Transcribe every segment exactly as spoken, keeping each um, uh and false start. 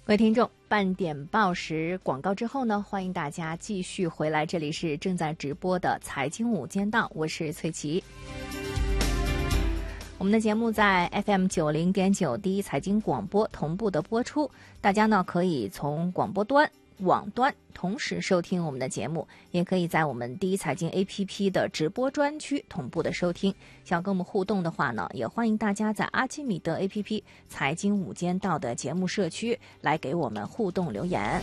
各位听众，半点报时广告之后呢，欢迎大家继续回来，这里是正在直播的财经午间档，我是翠琪。我们的节目在 F M 九零点九第一财经广播同步的播出，大家呢可以从广播端、网端同时收听我们的节目，也可以在我们第一财经 A P P 的直播专区同步的收听。想跟我们互动的话呢，也欢迎大家在阿基米德 A P P 财经午间道的节目社区来给我们互动留言。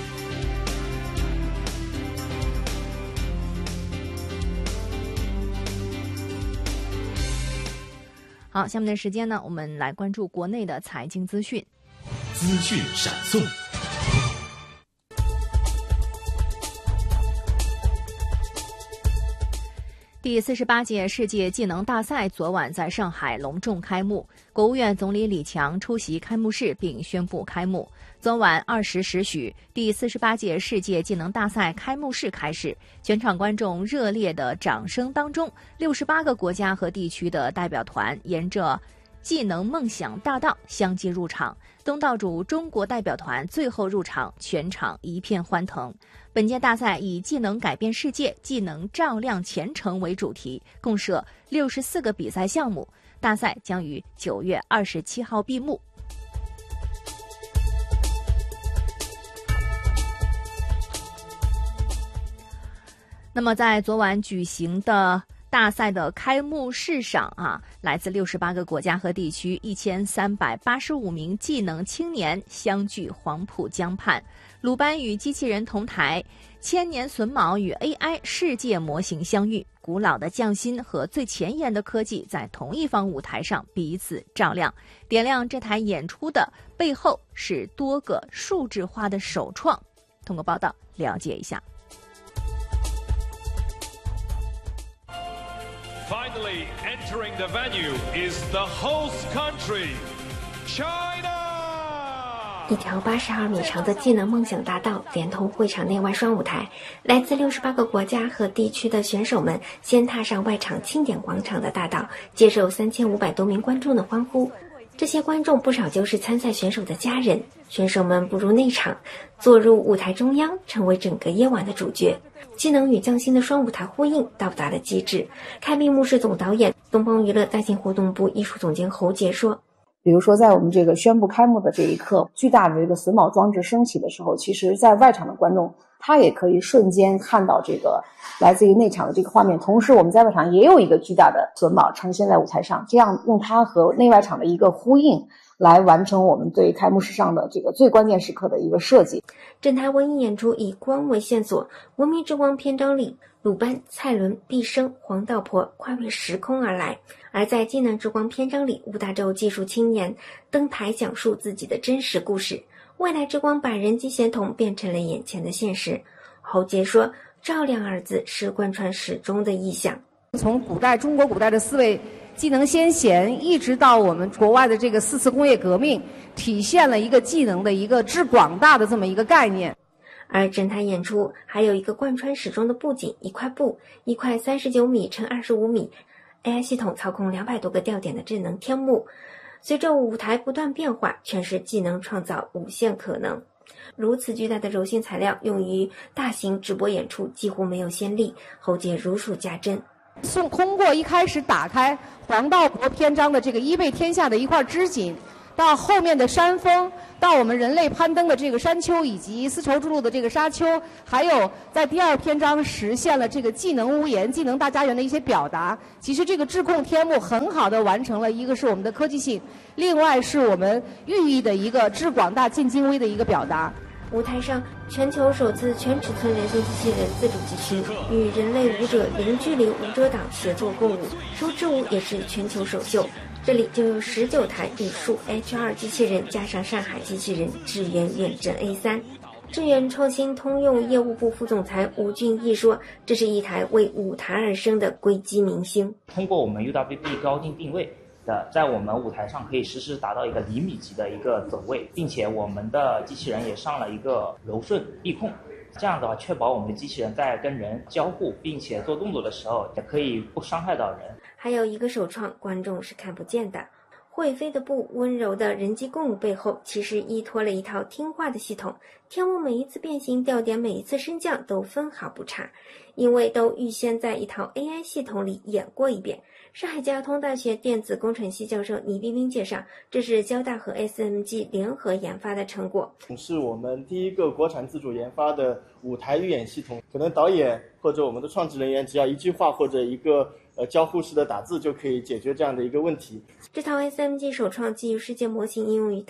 好，下面的时间呢，我们来关注国内的财经资讯。 资讯闪送。 第四十八届世界技能大赛昨晚在上海隆重开幕，国务院总理李强出席开幕式并宣布开幕。昨晚二十时许，第四十八届世界技能大赛开幕式开始，全场观众热烈的掌声当中，六十八个国家和地区的代表团沿着技能梦想大道相继入场，东道主中国代表团最后入场，全场一片欢腾。本届大赛以技能改变世界，技能照亮前程为主题，共设六十四个比赛项目。大赛将于九月二十七号闭幕。那么在昨晚举行的大赛的开幕式上啊，来自六十八个国家和地区一千三百八十五名技能青年相聚黄浦江畔，鲁班与机器人同台，千年榫卯与 A I 世界模型相遇，古老的匠心和最前沿的科技在同一方舞台上彼此照亮。点亮这台演出的背后是多个数字化的首创。通过报道了解一下。 Finally entering the venue is the host country, China. 一条八十二米长的技能梦想大道连通会场内外双舞台，来自六十八个国家和地区的选手们先踏上外场庆典广场的大道，接受三千五百多名观众的欢呼。这些观众不少就是参赛选手的家人，选手们步入内场，坐入舞台中央，成为整个夜晚的主角。技能与匠心的双舞台呼应到达了极致。开闭幕式总导演、东方娱乐大型活动部艺术总监侯杰说， 比如说在我们这个宣布开幕的这一刻，巨大的这个榫卯装置升起的时候，其实在外场的观众他也可以瞬间看到这个来自于内场的这个画面，同时我们在外场也有一个巨大的榫卯呈现在舞台上，这样用它和内外场的一个呼应来完成我们对开幕式上的这个最关键时刻的一个设计。 整台文艺演出以光为线索，文明之光篇章里，鲁班、蔡伦、毕生、黄道婆跨越时空而来；而在技能之光篇章里，吴大洲技术青年登台讲述自己的真实故事。未来之光把人机协同变成了眼前的现实。侯杰说，照亮二字是贯穿始终的意象。 从古代中国古代的思维技能先贤，一直到我们国外的这个四次工业革命，体现了一个技能的一个致广大的这么一个概念。 而整台演出还有一个贯穿始终的布景，一块布，一块三十九米乘二十五米 A I 系统操控两百多个吊点的智能天幕。随着舞台不断变化，诠释技能创造无限可能。如此巨大的柔性材料用于大型直播演出几乎没有先例，侯杰如数家珍。 送通过一开始打开黄道婆篇章的这个一倍天下的一块织锦，到后面的山峰，到我们人类攀登的这个山丘，以及丝绸之路的这个沙丘，还有在第二篇章实现了这个技能屋檐、技能大家园的一些表达。其实这个智控天幕很好的完成了一个是我们的科技性，另外是我们寓意的一个致广大见精微的一个表达。 舞台上，全球首次全尺寸人形机器人自主集群与人类舞者零距离舞者党协作共舞，手指舞也是全球首秀。这里就有十九台语数 H 二 机器人加上上海机器人智源远征 A 三。智源创新通用业务部副总裁吴俊义说，这是一台为舞台而生的硅基明星。 通过我们 U W B 高精定位的，在我们舞台上可以实时达到一个厘米级的一个走位，并且我们的机器人也上了一个柔顺力控，这样的话确保我们的机器人在跟人交互并且做动作的时候也可以不伤害到人。 还有一个首创观众是看不见的， 会飞的步，温柔的人机共舞背后，其实依托了一套听话的系统。天幕每一次变形，调点每一次升降都分毫不差，因为都预先在一套 A I 系统里演过一遍。上海交通大学电子工程系教授倪彬彬介绍，这是交大和 S M G 联合研发的成果， 是我们第一个国产自主研发的舞台预演系统。可能导演或者我们的创制人员只要一句话或者一个呃交互式的打字就可以解决这样的一个问题。 这套 S M G 首创基于世界模型应用于